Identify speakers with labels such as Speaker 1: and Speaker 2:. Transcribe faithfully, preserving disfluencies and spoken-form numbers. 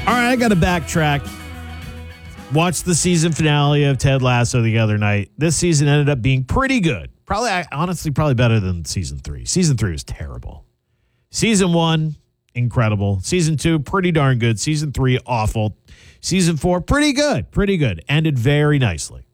Speaker 1: All right, I got to backtrack. Watched the season finale of Ted Lasso the other night. This season ended up being pretty good. Probably, honestly, probably better than season three. Season three was terrible. Season one, incredible. Season two, pretty darn good. Season three, awful. Season four, pretty good. Pretty good. Ended very nicely.